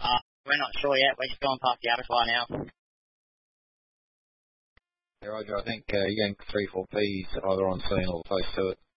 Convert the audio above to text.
We're not sure yet. We're just going past the abattoir now. Yeah, Roger, I think you're getting 3-4 Ps either on scene or close to it.